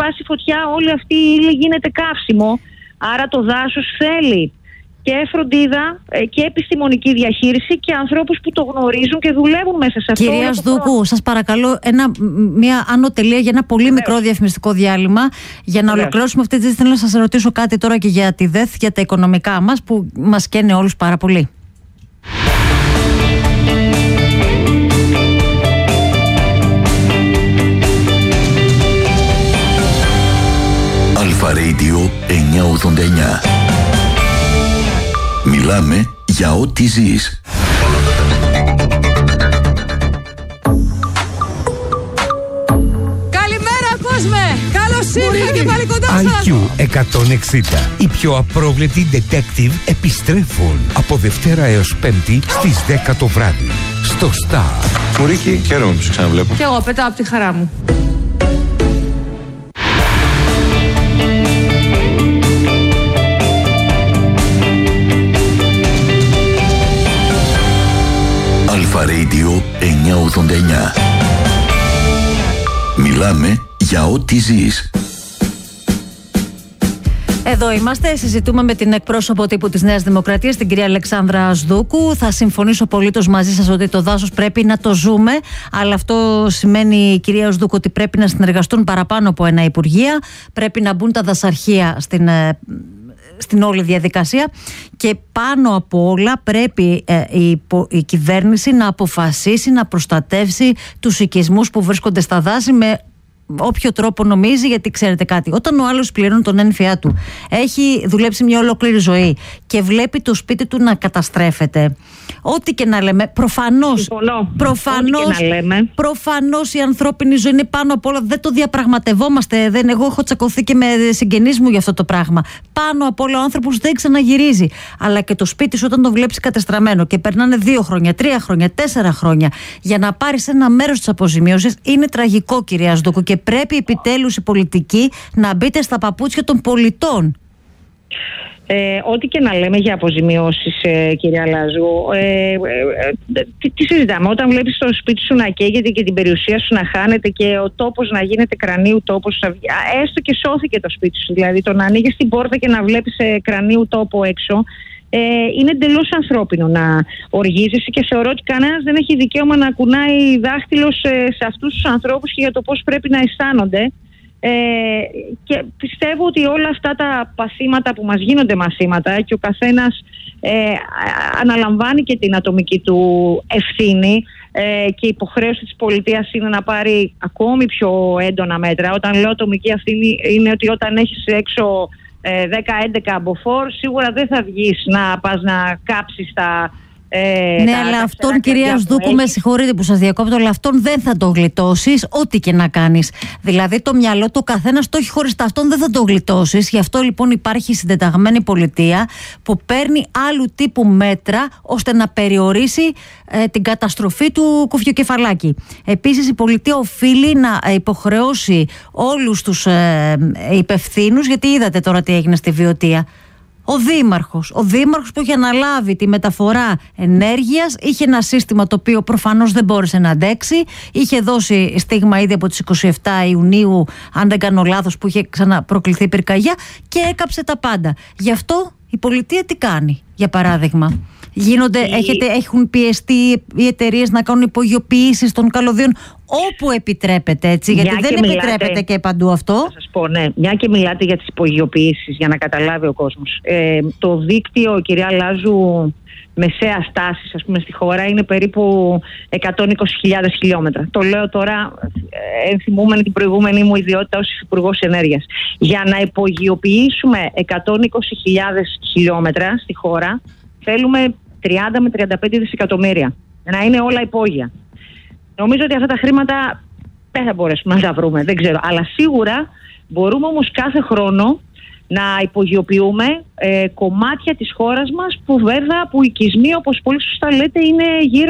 σπάσει φωτιά όλη αυτή η ύλη γίνεται καύσιμο. Άρα το δάσος θέλει και φροντίδα και επιστημονική διαχείριση και ανθρώπους που το γνωρίζουν και δουλεύουν μέσα σε αυτό. Κυρία Σδούκου, σας παρακαλώ μια άνω τελεία για ένα πολύ μικρό διαφημιστικό διάλειμμα. Για να ολοκληρώσουμε αυτή τη συζήτηση, θέλω να σας ρωτήσω κάτι τώρα και για τη ΔΕΘ, για τα οικονομικά μας, που μας καίνε όλους πάρα πολύ. Αλφα Radio 989. Μιλάμε για ό,τι ζεις. Καλημέρα κόσμε! Καλώς ήρθατε και πάλι κοντά σας! IQ 160. Οι πιο απρόβλεπτοι detective επιστρέφουν από Δευτέρα έως Πέμπτη στις 10 το βράδυ. Στο Star. Μουρίκη, χαίρομαι που σε ξαναβλέπω. Κι εγώ πετάω από τη χαρά μου. Αλφα Radio 989. Μιλάμε για ό,τι ζεις. Εδώ είμαστε, συζητούμε με την εκπρόσωπο τύπου της Νέας Δημοκρατίας, την κυρία Αλεξάνδρα Σδούκου. Θα συμφωνήσω απολύτως μαζί σας ότι το δάσος πρέπει να το ζούμε, αλλά αυτό σημαίνει, κυρία Σδούκου, ότι πρέπει να συνεργαστούν παραπάνω από ένα υπουργεία, πρέπει να μπουν τα δασαρχεία στην όλη διαδικασία και πάνω από όλα πρέπει η κυβέρνηση να αποφασίσει να προστατεύσει τους οικισμούς που βρίσκονται στα δάση με όποιο τρόπο νομίζει, γιατί ξέρετε κάτι, όταν ο άλλος πληρώνει τον ένφια του, έχει δουλέψει μια ολόκληρη ζωή και βλέπει το σπίτι του να καταστρέφεται, ό,τι και να λέμε, προφανώς η ανθρώπινη ζωή είναι πάνω απ' όλα, δεν το διαπραγματευόμαστε, εγώ έχω τσακωθεί και με συγγενείς μου για αυτό το πράγμα. Πάνω απ' όλα ο άνθρωπος δεν ξαναγυρίζει, αλλά και το σπίτι σου όταν το βλέπεις κατεστραμμένο και περνάνε 2 χρόνια, 3 χρόνια, 4 χρόνια για να πάρεις ένα μέρος της αποζημίωσης, είναι τραγικό, κυρία Σδούκου, και πρέπει επιτέλους οι πολιτικοί να μπείτε στα παπούτσια των πολιτών. Ό,τι και να λέμε για αποζημιώσεις, κυρία Λάζου, τι συζητάμε? Όταν βλέπεις το σπίτι σου να καίγεται και την περιουσία σου να χάνεται και ο τόπος να γίνεται κρανίου τόπος, έστω και σώθηκε το σπίτι σου, δηλαδή το να ανοίγεις την πόρτα και να βλέπεις κρανίου τόπο έξω, είναι εντελώς ανθρώπινο να οργίζεσαι και θεωρώ ότι κανένας δεν έχει δικαίωμα να κουνάει δάχτυλο σε αυτούς τους ανθρώπους και για το πώς πρέπει να αισθάνονται. Και πιστεύω ότι όλα αυτά τα πασίματα που μας γίνονται μασίματα και ο καθένας αναλαμβάνει και την ατομική του ευθύνη και η υποχρέωση της πολιτείας είναι να πάρει ακόμη πιο έντονα μέτρα. Όταν λέω ατομική ευθύνη είναι ότι όταν έχεις έξω 10-11 μποφόρ, σίγουρα δεν θα βγεις να πας να κάψεις ναι, αλλά αυτόν, κυρία Σδούκου, με συγχωρείτε που σας διακόπτω, αλλά αυτόν δεν θα το γλιτώσεις, ό,τι και να κάνεις. Δηλαδή, το μυαλό του καθένας το έχει χωριστά. Αυτόν δεν θα το γλιτώσεις. Γι' αυτό λοιπόν υπάρχει συντεταγμένη πολιτεία που παίρνει άλλου τύπου μέτρα ώστε να περιορίσει την καταστροφή του κουφιοκεφαλάκη. Επίσης, η πολιτεία οφείλει να υποχρεώσει όλους τους υπευθύνους, γιατί είδατε τώρα τι έγινε στη Βιωτία. Ο δήμαρχος που είχε αναλάβει τη μεταφορά ενέργειας είχε ένα σύστημα το οποίο προφανώς δεν μπόρεσε να αντέξει. Είχε δώσει στίγμα ήδη από τις 27 Ιουνίου, αν δεν κάνω λάθος, που είχε ξαναπροκληθεί πυρκαγιά και έκαψε τα πάντα. Γι' αυτό η πολιτεία τι κάνει, για παράδειγμα? Έχουν πιεστεί οι εταιρείες να κάνουν υπογειοποιήσεις των καλωδίων όπου επιτρέπεται, έτσι, γιατί δεν επιτρέπεται και παντού αυτό. Θα σας πω, ναι, μια και μιλάτε για τις υπογειοποιήσεις, για να καταλάβει ο κόσμος. Το δίκτυο, κυρία Λάζου, μεσαία στάσης, ας πούμε, στη χώρα είναι περίπου 120.000 χιλιόμετρα. Το λέω τώρα ενθυμούμενη την προηγούμενη μου ιδιότητα ως Υπουργός Ενέργειας. Για να υπογειοποιήσουμε 120.000 χιλιόμετρα στη χώρα θέλουμε 30 με 35 δισεκατομμύρια. Να είναι όλα υπόγεια. Νομίζω ότι αυτά τα χρήματα δεν θα μπορέσουμε να τα βρούμε, δεν ξέρω. Αλλά σίγουρα μπορούμε όμως κάθε χρόνο να υπογειοποιούμε κομμάτια της χώρας μας που οικισμοί, όπως πολύ σωστά λέτε, είναι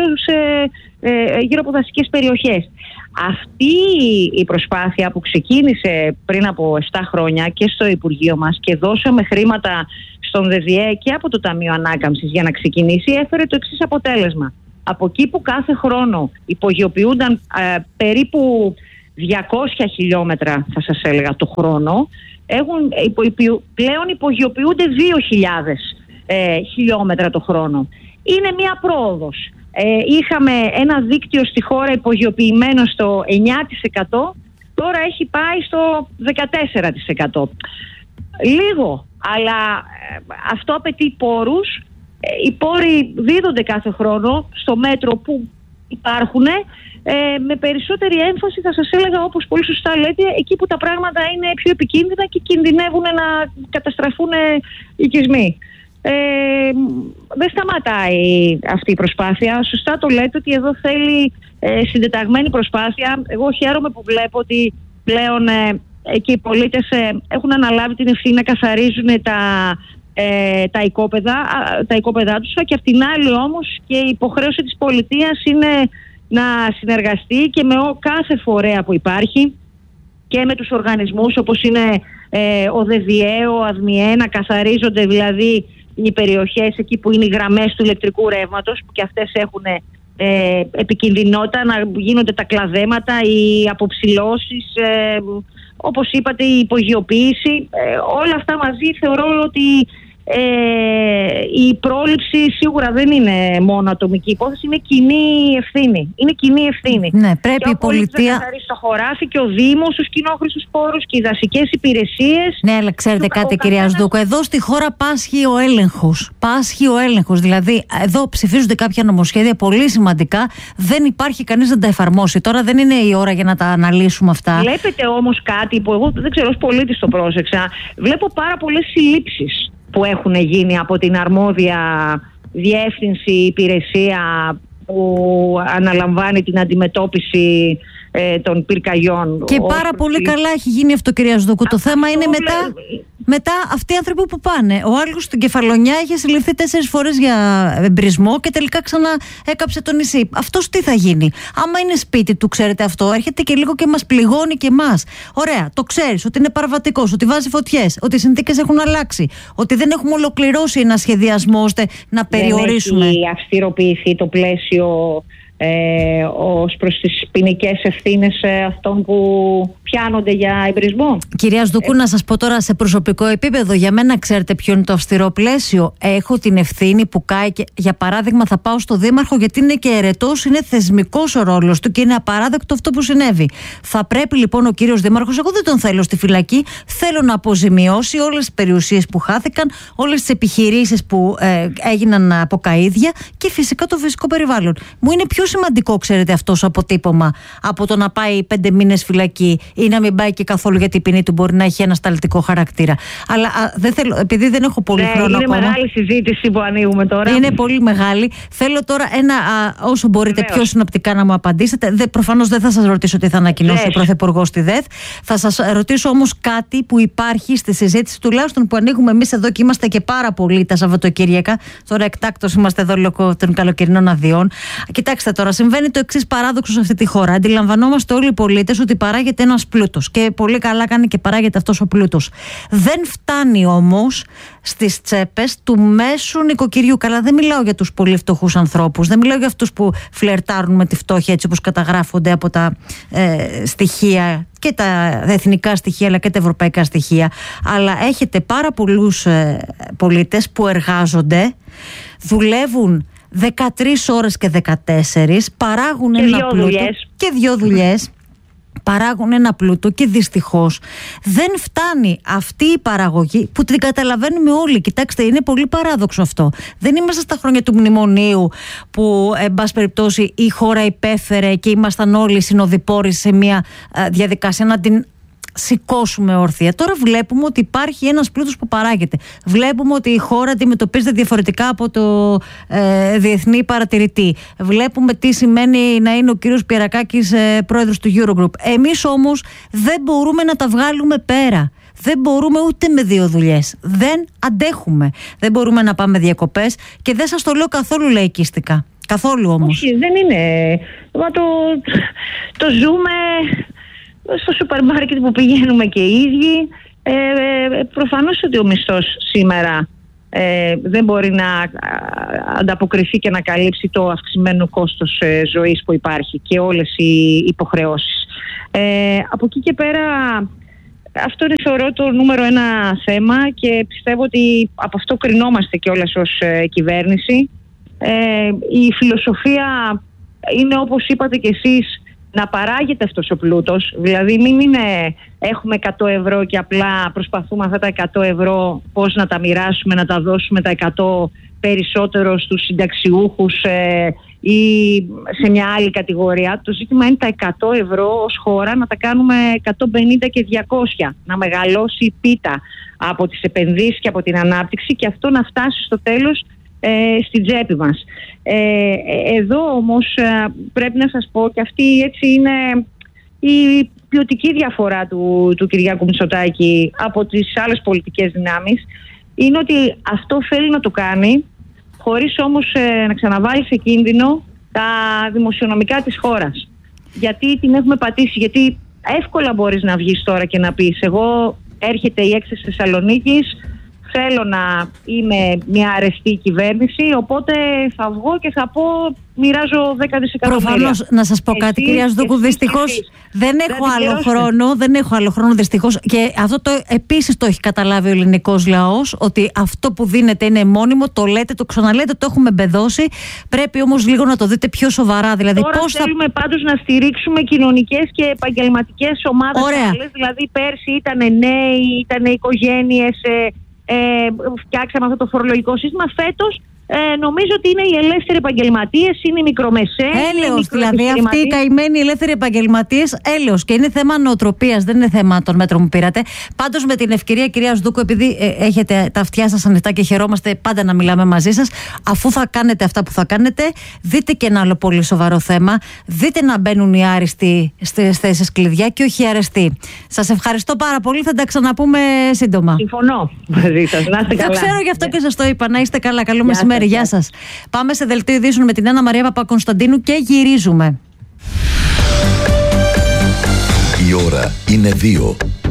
γύρω από δασικές περιοχές. Αυτή η προσπάθεια που ξεκίνησε πριν από 7 χρόνια και στο Υπουργείο μας και δώσαμε χρήματα στον ΔΔΕ και από το Ταμείο Ανάκαμψης για να ξεκινήσει, έφερε το εξής αποτέλεσμα. Από εκεί που κάθε χρόνο υπογειοποιούνταν περίπου 200 χιλιόμετρα, θα σας έλεγα, το χρόνο, πλέον υπογειοποιούνται 2.000 χιλιόμετρα το χρόνο. Είναι μια πρόοδος. Είχαμε ένα δίκτυο στη χώρα υπογειοποιημένο στο 9%, τώρα έχει πάει στο 14%. Λίγο, αλλά αυτό απαιτεί πόρους. Οι πόροι δίδονται κάθε χρόνο στο μέτρο που υπάρχουν, με περισσότερη έμφαση, θα σας έλεγα, όπως πολύ σωστά λέτε, εκεί που τα πράγματα είναι πιο επικίνδυνα και κινδυνεύουν να καταστραφούν οικισμοί. Δεν σταματάει αυτή η προσπάθεια. Σωστά το λέτε ότι εδώ θέλει συντεταγμένη προσπάθεια. Εγώ χαίρομαι που βλέπω ότι πλέον και οι πολίτες έχουν αναλάβει την ευθύνη να καθαρίζουν τα οικόπεδά τους, και απ' την άλλη όμως και η υποχρέωση της πολιτείας είναι να συνεργαστεί και με κάθε φορέα που υπάρχει και με τους οργανισμούς όπως είναι ο ΔΔΕ, ο ΑΔΜΙΕ, να καθαρίζονται δηλαδή οι περιοχές εκεί που είναι οι γραμμές του ηλεκτρικού ρεύματος, που και αυτές έχουν επικινδυνότητα, να γίνονται τα κλαδέματα, οι αποψηλώσεις, όπως είπατε, η υπογειοποίηση. Όλα αυτά μαζί θεωρώ ότι η πρόληψη σίγουρα δεν είναι μόνο ατομική υπόθεση, είναι κοινή ευθύνη. Είναι κοινή ευθύνη. Ναι, πρέπει και η πολιτεία να καθαρίσει το χωράφι και ο Δήμος στους κοινόχρηστους πόρους και οι δασικές υπηρεσίες. Ναι, αλλά ξέρετε κάτι, κυρία Σδούκο, εδώ στη χώρα πάσχει ο έλεγχος. Πάσχει ο έλεγχος. Δηλαδή, εδώ ψηφίζονται κάποια νομοσχέδια πολύ σημαντικά. Δεν υπάρχει κανείς να τα εφαρμόσει. Τώρα δεν είναι η ώρα για να τα αναλύσουμε αυτά. Βλέπετε όμως κάτι που εγώ δεν ξέρω, ως πολίτης το πρόσεξα. Βλέπω πάρα πολλές συλλήψεις που έχουν γίνει από την αρμόδια διεύθυνση, υπηρεσία που αναλαμβάνει την αντιμετώπιση των πυρκαγιών. Και πάρα πολύ καλά έχει γίνει αυτό, κυρία Σδούκου. Το θέμα είναι μετά αυτοί οι άνθρωποι που πάνε. Ο άλλος στην Κεφαλονιά είχε συλληφθεί 4 φορές για εμπρισμό και τελικά ξανά έκαψε το νησί. Αυτός τι θα γίνει? Άμα είναι σπίτι του, ξέρετε αυτό, έρχεται και λίγο και μας πληγώνει και εμάς. Ωραία, το ξέρεις ότι είναι παραβατικός, ότι βάζει φωτιές, ότι οι συνθήκες έχουν αλλάξει, ότι δεν έχουμε ολοκληρώσει ένα σχεδιασμό ώστε να περιορίσουμε. Δεν έχει αυστηροποιηθεί το πλαίσιο ως προς τις ποινικές ευθύνες αυτών που πιάνονται για εμπρισμό. Κυρία Σδούκου, να σας πω τώρα σε προσωπικό επίπεδο, για μένα ξέρετε ποιο είναι το αυστηρό πλαίσιο? Έχω την ευθύνη που κάει και, για παράδειγμα, θα πάω στο Δήμαρχο γιατί είναι και αιρετός, είναι θεσμικός ο ρόλος του και είναι απαράδεκτο αυτό που συνέβη. Θα πρέπει λοιπόν ο κύριος Δήμαρχος, εγώ δεν τον θέλω στη φυλακή, θέλω να αποζημιώσει όλες τις περιουσίες που χάθηκαν, όλες τις επιχειρήσεις που έγιναν από καΐδια και φυσικά το φυσικό περιβάλλον. Μου είναι πιο σημαντικό, ξέρετε, αυτό το αποτύπωμα από το να πάει 5 μήνες φυλακή ή να μην πάει και καθόλου, γιατί η ποινή του μπορεί να έχει ένα σταλτικό χαρακτήρα. Αλλά δεν θέλω, επειδή δεν έχω πολύ χρόνο ακόμα. Είναι μεγάλη συζήτηση που ανοίγουμε τώρα. Είναι πολύ μεγάλη. Θέλω τώρα όσο μπορείτε πιο συνοπτικά να μου απαντήσετε. Προφανώς δεν θα σας ρωτήσω τι θα ανακοινώσει ο Πρωθυπουργός στη ΔΕΘ. Θα σας ρωτήσω όμως κάτι που υπάρχει στη συζήτηση, τουλάχιστον που ανοίγουμε εμείς εδώ και είμαστε και πάρα πολλοί τα Σαββατοκύριακα. Τώρα εκτάκτως είμαστε εδώ λόγω των καλοκαιρινών αδειών. Κοιτάξτε τώρα, συμβαίνει το εξής παράδοξο σε αυτή τη χώρα. Αντιλαμβανόμαστε όλοι οι πολίτες ότι παράγεται ένας πλούτος και πολύ καλά κάνει και παράγεται αυτός ο πλούτος. Δεν φτάνει όμως στις τσέπες του μέσου νοικοκυριού. Καλά, δεν μιλάω για τους πολύ φτωχούς ανθρώπους, δεν μιλάω για αυτούς που φλερτάρουν με τη φτώχεια έτσι όπως καταγράφονται από τα στοιχεία και τα εθνικά στοιχεία αλλά και τα ευρωπαϊκά στοιχεία. Αλλά έχετε πάρα πολλούς πολίτες που εργάζονται, δουλεύουν 13 ώρες και 14, παράγουν ένα πλούτο και 2 δουλειές, παράγουν ένα πλούτο και δυστυχώς δεν φτάνει αυτή η παραγωγή που την καταλαβαίνουμε όλοι. Κοιτάξτε, είναι πολύ παράδοξο αυτό. Δεν είμαστε στα χρόνια του μνημονίου που, εν πάση περιπτώσει, η χώρα υπέφερε και ήμασταν όλοι συνοδοιπόροι σε μια διαδικασία να την σηκώσουμε όρθια. Τώρα βλέπουμε ότι υπάρχει ένας πλούτος που παράγεται. Βλέπουμε ότι η χώρα αντιμετωπίζεται διαφορετικά από το διεθνή παρατηρητή. Βλέπουμε τι σημαίνει να είναι ο κύριος Πιερακάκης πρόεδρος του Eurogroup. Εμείς όμως δεν μπορούμε να τα βγάλουμε πέρα. Δεν μπορούμε ούτε με 2 δουλειές. Δεν αντέχουμε. Δεν μπορούμε να πάμε διακοπές και δεν σας το λέω καθόλου λαϊκίστικα. Καθόλου όμως. Όχι, δεν είναι. Το ζούμε στο σούπερ μάρκετ που πηγαίνουμε και οι ίδιοι. Προφανώς ότι ο μισθός σήμερα δεν μπορεί να ανταποκριθεί και να καλύψει το αυξημένο κόστος ζωής που υπάρχει και όλες οι υποχρεώσεις. Από εκεί και πέρα, αυτό είναι, θεωρώ, το νούμερο ένα θέμα και πιστεύω ότι από αυτό κρινόμαστε κιόλας ως κυβέρνηση. Η φιλοσοφία είναι, όπως είπατε κι εσείς, να παράγεται αυτός ο πλούτος. Δηλαδή μην είναι έχουμε 100 ευρώ και απλά προσπαθούμε αυτά τα 100 ευρώ πώς να τα μοιράσουμε, να τα δώσουμε τα 100 περισσότερο στους συνταξιούχους ή σε μια άλλη κατηγορία. Το ζήτημα είναι τα 100 ευρώ ως χώρα να τα κάνουμε 150 και 200, να μεγαλώσει η πίτα από τις επενδύσεις και από την ανάπτυξη και αυτό να φτάσει στο τέλος στην τσέπη μας. Εδώ όμως πρέπει να σας πω και αυτή έτσι είναι η ποιοτική διαφορά του Κυριάκου Μητσοτάκη από τις άλλες πολιτικές δυνάμεις, είναι ότι αυτό θέλει να το κάνει χωρίς όμως να ξαναβάλει σε κίνδυνο τα δημοσιονομικά της χώρας. Γιατί την έχουμε πατήσει, γιατί εύκολα μπορείς να βγεις τώρα και να πεις εγώ έρχεται η έκθεση Θεσσαλονίκης, θέλω να είμαι μια αρεστή κυβέρνηση, οπότε θα βγω και θα πω μοιράζω 10 δισεκατομμύρια. Προφανώς, να σας πω κάτι, κυρία Σδούκου, δυστυχώς δεν έχω άλλο χρόνο δυστυχώς, και αυτό επίσης το έχει καταλάβει ο ελληνικός λαός, ότι αυτό που δίνεται είναι μόνιμο, το λέτε, το ξαναλέτε, το έχουμε μπεδώσει, πρέπει όμως λίγο να το δείτε πιο σοβαρά. Δηλαδή, τώρα θέλουμε πάντως να στηρίξουμε κοινωνικές και επαγγελματικές ομάδες. Άλλες, δηλαδή πέρσι ήταν νέοι, ήταν οικογένειες, φτιάξαμε αυτό το φορολογικό σύστημα. Φέτος νομίζω ότι είναι οι ελεύθεροι επαγγελματίες, είναι οι μικρομεσαίοι. Έλεος, δηλαδή αυτοί οι καημένοι ελεύθεροι επαγγελματίες, έλεος. Και είναι θέμα νοοτροπίας, δεν είναι θέμα των μέτρων που πήρατε. Πάντως, με την ευκαιρία, κυρία Σδούκου, επειδή έχετε τα αυτιά σας ανοιχτά και χαιρόμαστε πάντα να μιλάμε μαζί σας, αφού θα κάνετε αυτά που θα κάνετε, δείτε και ένα άλλο πολύ σοβαρό θέμα. Δείτε να μπαίνουν οι άριστοι στις θέσεις κλειδιά και όχι οι αρεστοί. Σας ευχαριστώ πάρα πολύ. Θα τα ξαναπούμε σύντομα. Συμφωνώ μαζί σας. Να είστε καλά. Το ξέρω, γι' αυτό και σας το είπα. Να είστε καλά. Καλό μεσημέρι. Γεια σας. Πάμε σε δελτίο ειδήσεων με την Άννα Μαρία Παπακωνσταντίνου και γυρίζουμε. Η ώρα είναι 2.